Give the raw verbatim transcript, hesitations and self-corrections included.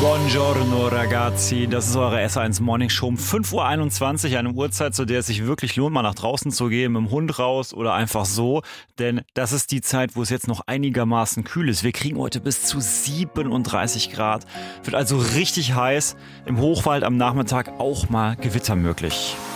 Buongiorno ragazzi, das ist eure S eins Morning Show um fünf Uhr einundzwanzig, eine Uhrzeit, zu der es sich wirklich lohnt, mal nach draußen zu gehen, mit dem Hund raus oder einfach so, denn das ist die Zeit, wo es jetzt noch einigermaßen kühl ist. Wir kriegen heute bis zu siebenunddreißig Grad, wird also richtig heiß, im Hochwald am Nachmittag auch mal Gewitter möglich.